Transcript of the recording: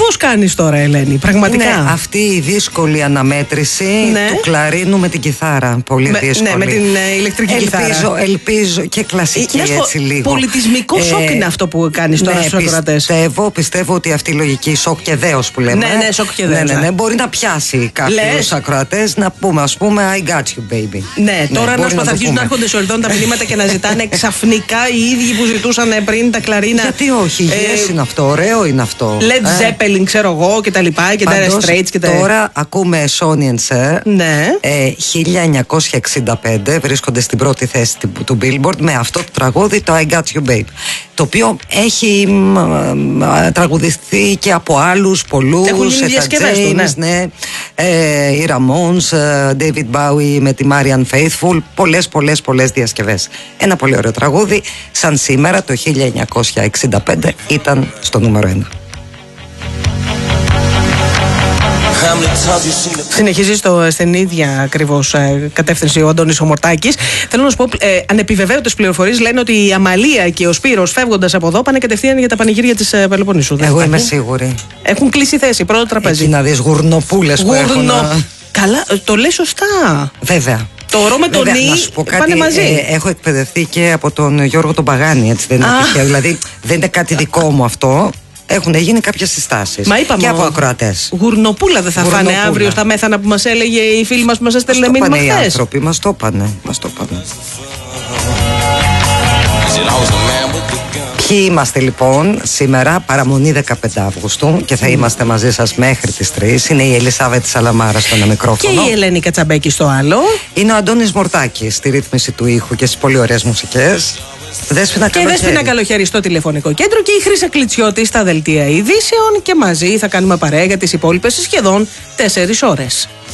πώς κάνεις τώρα, Ελένη, πραγματικά? Ναι, αυτή η δύσκολη αναμέτρηση του κλαρίνου με την κιθάρα. Πολύ δύσκολη. Ναι, με την ηλεκτρική κιθάρα. Ελπίζω και κλασική έτσι λίγο. Πολιτισμικό σοκ είναι αυτό που κάνεις τώρα στους ακροατές. Πιστεύω ότι αυτή η λογική σοκ και δέος που λέμε. Ναι, σοκ και δέος. Ναι, μπορεί να πιάσει κάποιους ακροατές να πούμε, ας πούμε, I got you, baby. Ναι, τώρα να θα αρχίσουν να έρχονται σε ορδόν τα μηνύματα και να ζητάνε ξαφνικά οι ίδιοι που ζητούσαν πριν τα κλαρίνα. Γιατί όχι, yes είναι αυτό, ωραίο είναι αυτό. Led Zeppelin, ξέρω εγώ, και τα λοιπά, και Dire Straits και τα. Τώρα ακούμε Sonny and Cher. Ναι. 1965 βρίσκονται στην πρώτη θέση του Billboard με αυτό το τραγούδι, το I Got You Babe. Το οποίο έχει τραγουδιστεί και από άλλους πολλούς. Έχουν γίνει διασκευές του, ναι. Οι Ramones, David Bowie με τη Marianne Faithfull. Πολλές διασκευές. Ένα πολύ ωραίο τραγούδι. Σαν σήμερα το 1965 ήταν στο νούμερο 1. Συνεχίζει στην ίδια ακριβώς κατεύθυνση ο Αντώνης ο Μορτάκης. Θέλω να σου πω, ανεπιβεβαίωτες πληροφορίες λένε ότι η Αμαλία και ο Σπύρος φεύγοντας από εδώ πάνε κατευθείαν για τα πανηγύρια της Πελοποννήσου. Εγώ είμαι σίγουρη. Έχουν κλείσει θέση, πρώτο τραπέζι. Εκεί να δεις γουρνοπούλες που έχουν. Καλά, το λες σωστά. Βέβαια. Το ρο με τον Νι πάνε μαζί. Έχω εκπαιδευτεί και από τον Γιώργο τον Παγάνη, έτσι δεν είναι τυχαίο. Δηλαδή δεν είναι κάτι δικό μου αυτό. Έχουν γίνει κάποιες συστάσεις. Και από ακροατές. Γουρνοπούλα δεν θα φάνε αύριο στα μέθανα που μας έλεγε η φίλη μας που μας έστελνε μήνυμα χθες? Οι άνθρωποι μας το είπανε. Ποιοι είμαστε λοιπόν σήμερα, παραμονή 15 Αυγούστου, και θα είμαστε μαζί σας μέχρι τις 3. Είναι η Ελισάβετ Σαλαμάρα στο ένα μικρόφωνο. Και η Ελένη Κατσαμπέκη στο άλλο. Είναι ο Αντώνης Μορτάκης στη ρύθμιση του ήχου και στις πολύ ωραίες μουσικές. Δέσποινα Καλοχέρη στο τηλεφωνικό κέντρο και η Χρύσα Κλιτσιώτη στα δελτία ειδήσεων, και μαζί θα κάνουμε παρέα για τις υπόλοιπες σχεδόν 4 ώρες.